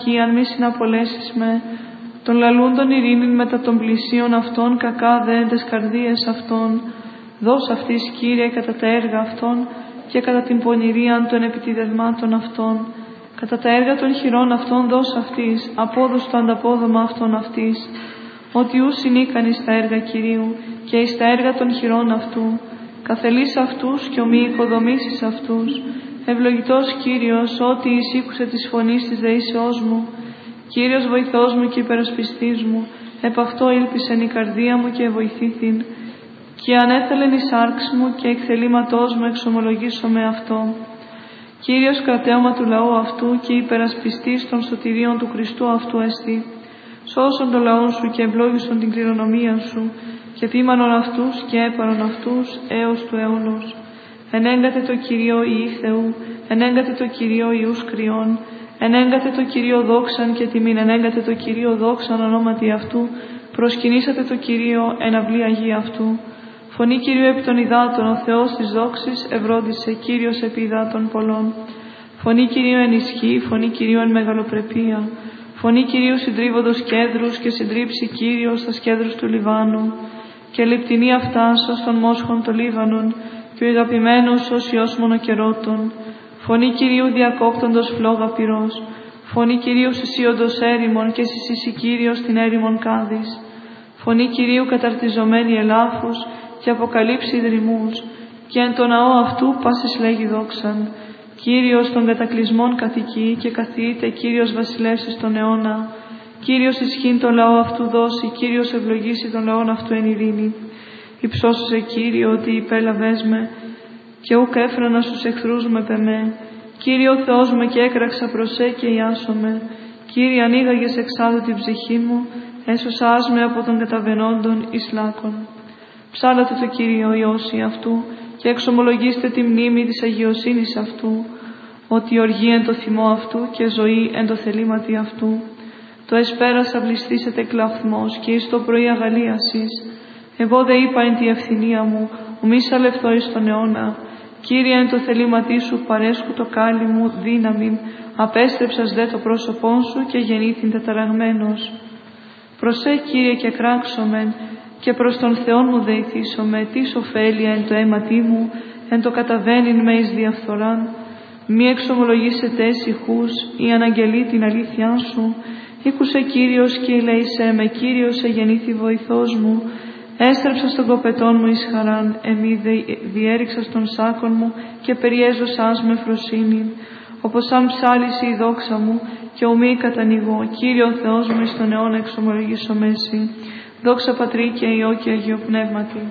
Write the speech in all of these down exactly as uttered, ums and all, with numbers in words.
αν μη συναπολέσεις με, των λαλούντων ειρήνην μετά των πλησίων αυτών, κακά δε τες καρδίες αυτών. Δώσ' αυτής, Κύριε, κατά τα έργα αυτών και κατά την πονηρίαν των επιτιδευμάτων αυτών. Κατά τα έργα των χειρών αυτών δώσ' αυτής, απόδους το ανταπόδομα αυτών αυτής. Ότι ους είναι ικανής τα έργα Κυρίου και εις τα έργα των χειρών αυτού. Καθελείς αυτούς και ομοί οικοδομήσεις αυτούς. Ευλογητός Κύριος, ότι εισήκουσε της φωνής της δεήσεώς μου. Κύριος βοηθός μου και υπερασπιστής μου, επ' αυτό ήλπισεν η καρδία μου και βοηθήθην. Και ανέθελεν η σάρξ μου και εκθελήματός μου εξομολογήσω με αυτό. Κύριος κρατέωμα του λαού αυτού και υπερασπιστής των σωτηρίων του Χριστού αυτού εστί. Σώσον το λαό σου και ευλόγησον την κληρονομία σου και πίμανον αυτούς και έπαρον αυτούς έως του αιώνος. Ενέγκατε το Κυρίο Υιή Θεού, ενέγκατε το Κυρίο Υιούς Κριών, ενέγκατε το Κυρίο δόξαν και τιμήν, ενέγκατε το Κυρίο δόξαν ονόματι αυτού, προσκυνήσατε το Κυρίο εν αυλή Αγία αυτού. Φωνή Κυρίου επί των υδάτων, ο Θεός της δόξης ευρόντισε, Κύριος επί υδάτων πολλών. Φωνή Κυρίου εν ισχύ, φωνή Κυρίου εν μεγαλοπρεπία. Φωνή Κυρίου συντρίβοντος κέδρους και συντρίψει Κύριος στα κέδρους του Λιβάνου. Και λεπτινή αυτάς ως των μόσχων των Λίβανων και ο αγαπημένος ως Υιός μονοκερότων. Φωνή Κυρίου διακόπτοντος φλόγα πυρός. Φωνή Κυρίου συσίοντος έρημον και συσύσει Κύριος την έρημον κάδης. Φωνή Κυρίου καταρτιζομένη ελάφους και αποκαλύψει δρυμούς. Και εν το ναό αυτού πάσης λέγει δόξαν. Κύριος των κατακλυσμών καθηκεί και καθιείται Κύριος βασιλεύς εις τον αιώνα. Κύριος ισχύν το λαό αυτού δώσει, Κύριος ευλογήσει τον λαόν αυτού εν ειρήνη. Υψώσουσε Κύριε ότι υπέλαβες με και ουκ έφρανα στους εχθρούς με πεμέ. Κύριε ο Θεός μου και έκραξα προς σε και ιάσομαι. Κύριε ανοίγαγες εξάδου την ψυχή μου, έσωσάς με από τον καταβενόντων εις λάκων. Ψάλατε το Κύριο Υιώσει αυτού και εξομολογήστε τη μνήμη της αγιοσύνης αυτού, ότι οργή εν το θυμό αυτού και ζωή εν το θελήματι αυτού. Το εσπέρας αυλιστήσετε κλαθμός και εις το πρωί αγαλίασης. Εγώ δε είπα εν τη ευθυνία μου, ου μη σαλευθώ εις τον αιώνα. Κύριε εν το θελήματί σου παρέσχου το κάλλι μου δύναμην, απέστρεψας δε το πρόσωπόν σου και γεννήθην τεταραγμένος. Προσέ Κύριε και κράξομεν, και προς τον Θεόν μου δεηθήσομαι, τι ωφέλεια εν το αίματί μου, εν το καταβαίνειν με εις διαφθοράν. Μη εξομολογήσετε ησυχούς ή αναγγελεί την αλήθειά σου. Ήκουσε Κύριος και ηλέησέ με, Κύριος εγεννήθη βοηθός μου. Έστρεψα στον κοπετόν μου εις χαράν, εμεί διέριξα στον σάκον μου και περιέζωσάς με φροσύνη. Όπως σαν ψάλισε η δόξα μου και ομοί κατανοιγώ, Κύριο Θεός μου εις τον αιώνα εξομολογήσω μέση. Δόξα Πατρί και Υιό και Αγίο Πνεύματι.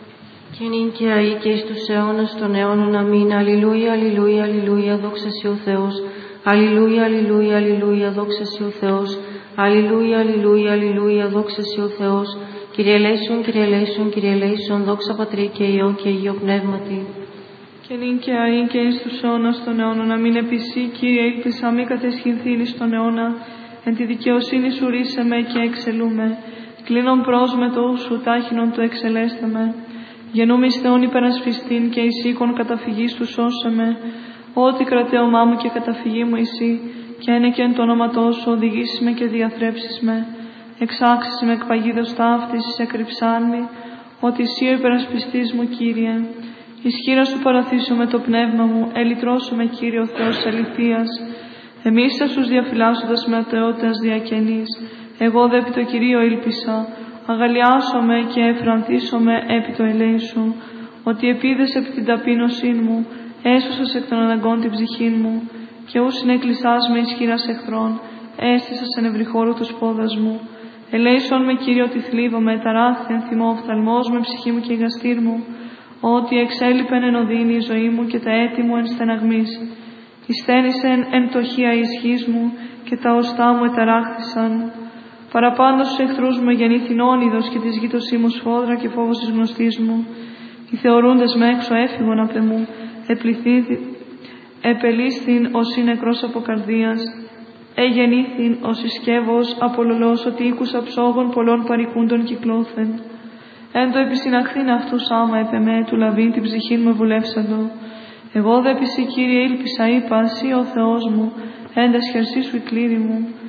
Και νυν και αεί και εις τους αιώνας των αιώνων. Αμήν. Αλληλούια, αλληλούια, αλληλούια, δόξα σοι ο Θεός. Αλληλούια, αλληλούια, αλληλούια, δόξα σοι ο Θεός. Αλληλούια, αλληλούια, αλληλούια, δόξα σοι ο Θεός. Κύριε ελέησον, Κύριε ελέησον, Κύριε ελέησον, δόξα Πατρί και Υιό και Αγίο Πνεύματι. Και νυν και αεί και εις τους αιώνας των αιώνων. Αμήν. Επισή, Κύριε, ήλπισα μη κατεσχυνθήν εις τον αιώνα. Εν τη δικαιοσύνη σου ρίσε με και εξελούμε. Κλείνον πρόσμετο σου τάχινον το εξελέστε με. Γενούμεις Θεόν υπερασπιστήν και εις οίκον καταφυγής του σώσε με. Ό,τι κρατέωμά μου και καταφυγή μου εσύ, και είναι και εν το όνοματό σου οδηγήσεις με και διαθρέψεις με. Εξάξεις με εκ παγίδος ταύτης, εκρυψάνμη, ότι εσύ ο υπερασπιστής μου, Κύριε. Εις χείρα σου παραθήσω με το πνεύμα μου, ελυτρώσου με, Κύριε ο Θεός αληθείας. Εμείς θα σου διαφυλάσσοντας με ατεότητας διακαινής. Εγώ δε επί το Κυρίο ήλπισα, αγαλιάσομαι και εφρανθίσομαι επί το ελέη σου, ότι επίδεσαι επί την ταπείνωσή μου, έσωσας εκ των αναγκών την ψυχή μου, και ου συνέκλεισάς με ισχυράς εχθρών, έστησας εν ευρυχώρου τους πόδας μου. Ελέησον με, Κύριε, ότι θλίβομαι, ταράχθη εν θυμό οφθαλμός με ψυχή μου και η γαστήρ μου, ότι εξέλιπεν εν οδύνη η ζωή μου και τα έτη μου εν στεναγμής. Ιστένησεν εν τοχεία η ισχύς μου και τα οστά μου εταράχθησαν. Παραπάνω στους εχθρούς μου γεννήθην όνειδος και της γείτοσή μου σφόδρα και φόβος της γνωστής μου. Οι θεωρούντες με έξω έφυγον απ' εμού, επελίσθην ως είναι νεκρός από καρδίας, εγεννήθην ως ισκεύος απολολός, ότι οίκουσα ψόγων πολλών παρικούντων κυκλώθεν. Εν το επισυναχθήν αυτούς άμα επεμέ, του λαβήν την ψυχήν μου βουλεύσαντο. Εγώ δε επισή, Κύριε, ήλπισα, είπα, εσύ ο Θεός μου, έντας χερσί σου η κλήρη μου.